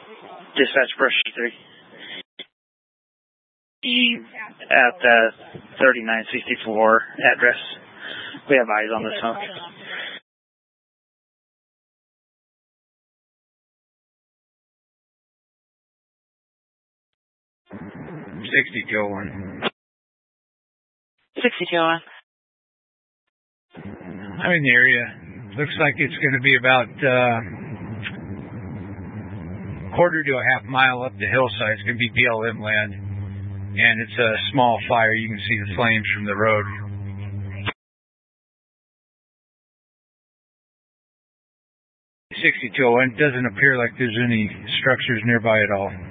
Dispatch Brush 3. At the 3964 address. We have eyes on the smoke. $6201. 6201. I'm in the area. Looks like it's going to be about quarter to a half mile up the hillside. It's going to be BLM land. And it's a small fire. You can see the flames from the road. 6201. Doesn't appear like there's any structures nearby at all.